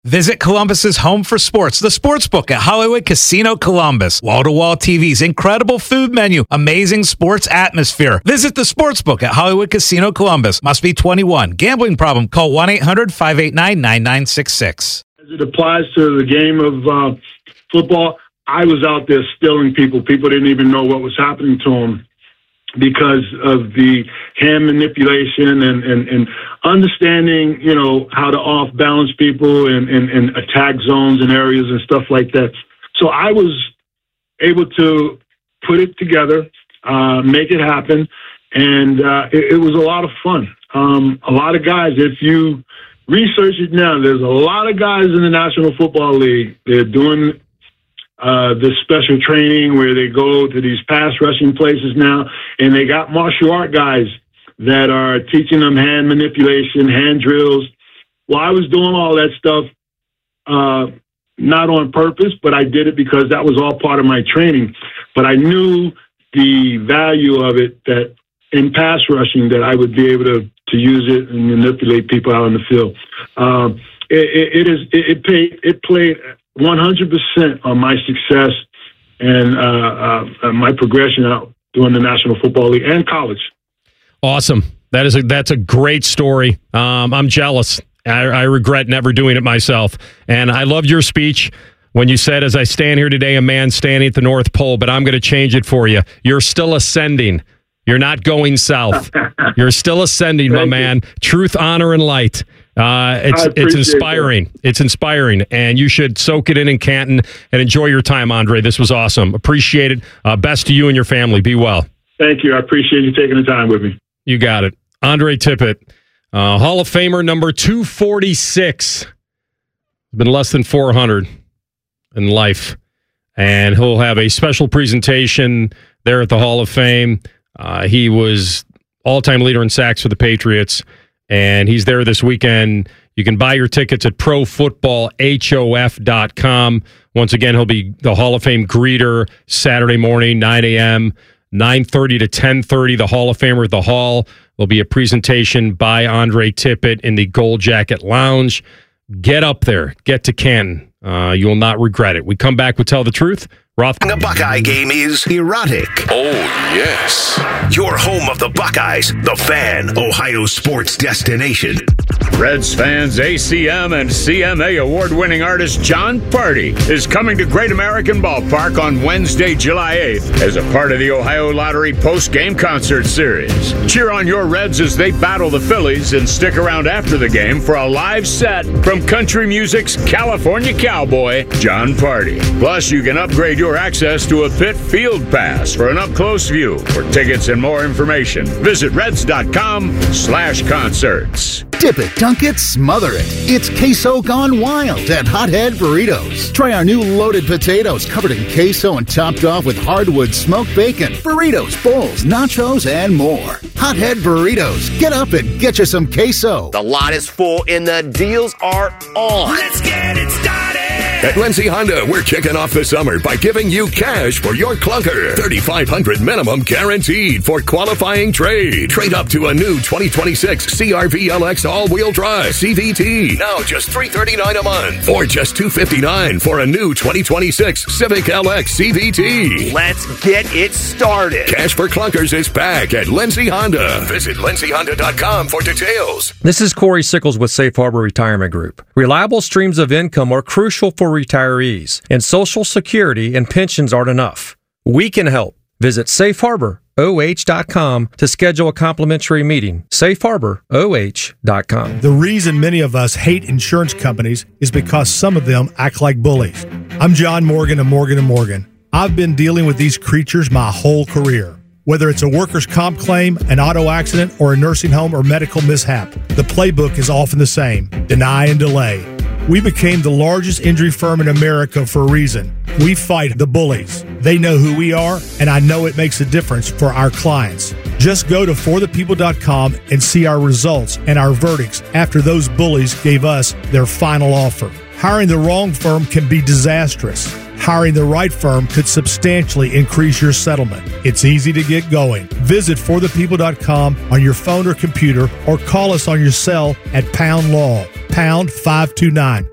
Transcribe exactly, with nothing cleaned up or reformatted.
Visit Columbus's home for sports, the Sportsbook at Hollywood Casino Columbus. Wall-to-wall T Vs, incredible food menu, amazing sports atmosphere. Visit the Sportsbook at Hollywood Casino Columbus. Must be twenty-one. Gambling problem? Call one eight hundred five eight nine nine nine six six. As it applies to the game of uh, football, I was out there stealing people. People didn't even know what was happening to them because of the hand manipulation and, and, and understanding, you know, how to off-balance people and, and, and attack zones and areas and stuff like that. So I was able to put it together, uh, make it happen, and uh, it, it was a lot of fun. Um, a lot of guys, if you research it now, there's a lot of guys in the National Football League. They're doing Uh, this special training where they go to these pass rushing places now, and they got martial art guys that are teaching them hand manipulation, hand drills. Well, I was doing all that stuff, uh, not on purpose, but I did it because that was all part of my training. But I knew the value of it, that in pass rushing, that I would be able to, to use it and manipulate people out in the field. Uh, it, it, it is, it, it, paid, it played one hundred percent on my success and uh, uh, my progression out during the National Football League and college. Awesome. That is a, that's a great story. Um, I'm jealous. I, I regret never doing it myself. And I loved your speech when you said, as I stand here today, a man standing at the North Pole, but I'm going to change it for you. You're still ascending. You're not going south. You're still ascending, my man. You. Truth, honor, and light. Uh, it's it's inspiring. That. It's inspiring, and you should soak it in in Canton and enjoy your time, Andre. This was awesome. Appreciate it. Uh, best to you and your family. Be well. Thank you. I appreciate you taking the time with me. You got it. Andre Tippett, uh, Hall of Famer number two forty-six. Been less than four hundred in life, and he'll have a special presentation there at the Hall of Fame. Uh, he was all-time leader in sacks for the Patriots. And he's there this weekend. You can buy your tickets at pro football hof dot com. Once again, he'll be the Hall of Fame greeter Saturday morning, nine a.m., nine thirty to ten thirty, the Hall of Famer at the Hall. There'll be a presentation by Andre Tippett in the Gold Jacket Lounge. Get up there. Get to Canton. Uh, you will not regret it. We come back with Tell the Truth. Roth. The Buckeye game is erotic. Oh, yes. Your home of the Buckeyes, the Fan, Ohio sports destination. Reds fans, A C M and C M A award-winning artist Jon Pardi is coming to Great American Ballpark on Wednesday, July eighth as a part of the Ohio Lottery post-game concert series. Cheer on your Reds as they battle the Phillies and stick around after the game for a live set from country music's California cowboy, Jon Pardi. Plus, you can upgrade your access to a pit field pass for an up-close view. For tickets and more information, visit reds.com slash concerts. Dip it, dunk it, smother it. It's queso gone wild at Hothead Burritos. Try our new loaded potatoes covered in queso and topped off with hardwood smoked bacon, burritos, bowls, nachos, and more. Hothead Burritos. Get up and get you some queso. The lot is full and the deals are on. Let's get it started. At Lindsay Honda, we're kicking off the summer by giving you cash for your clunker. thirty-five hundred dollars minimum guaranteed for qualifying trade. Trade up to a new twenty twenty-six C R V L X all-wheel drive C V T. Now just three hundred thirty-nine dollars a month. Or just two hundred fifty-nine dollars for a new twenty twenty-six Civic L X C V T. Let's get it started. Cash for clunkers is back at Lindsay Honda. Visit lindsay honda dot com for details. This is Corey Sickles with Safe Harbor Retirement Group. Reliable streams of income are crucial for retirees, and Social Security and pensions aren't enough. We can help. Visit safe harbor O H dot com to schedule a complimentary meeting. safe harbor O H dot com. The reason many of us hate insurance companies is because some of them act like bullies. I'm John Morgan of Morgan and Morgan. I've been dealing with these creatures my whole career. Whether it's a workers' comp claim, an auto accident, or a nursing home or medical mishap, the playbook is often the same: deny and delay. We became the largest injury firm in America for a reason. We fight the bullies. They know who we are, and I know it makes a difference for our clients. Just go to for the people dot com and see our results and our verdicts after those bullies gave us their final offer. Hiring the wrong firm can be disastrous. Hiring the right firm could substantially increase your settlement. It's easy to get going. Visit for the people dot com on your phone or computer, or call us on your cell at pound law, pound five two nine.